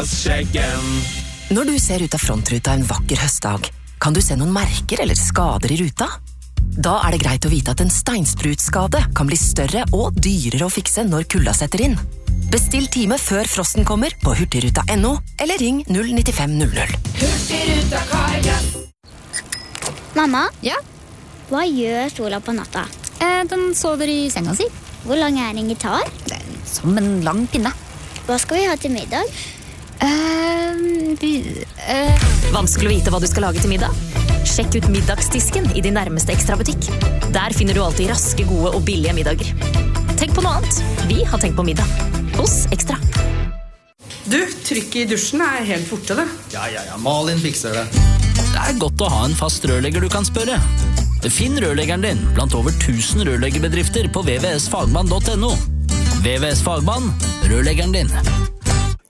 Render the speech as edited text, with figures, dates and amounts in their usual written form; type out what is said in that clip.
frokost-checken. Når du ser ut av frontruta en vakker høstdag, kan du se noen merker eller skader i ruta? Da det greit å vite at en steinsprutskade kan bli større og dyrere å fikse når kulda setter inn. Bestill time før frosten kommer på hurtigruta.no, eller ring 09500. Hurtigruta Kajas. Mamma? Ja? Hva gjør sola på natta? Den sover i senga si. Hvor lang en gitar? Som en lang pinne. Hva skal vi ha til middag? Vanskelig å vite hva du skal lage til middag? Sjekk ut middagsdisken i din nærmeste Ekstra-butikk. Der finner du alltid raske, gode og billige middager. Tenk på noe annet. Vi har tenkt på middag. Hos Ekstra. Du, trykket i dusjen helt borte, det. Ja, Malin fikser det. Det godt å ha en fast rørlegger du kan spørre. Finn rørleggeren din blant over 1000 rørleggerbedrifter på vvsfagmann.no. VVS Fagmann, rørleggeren din.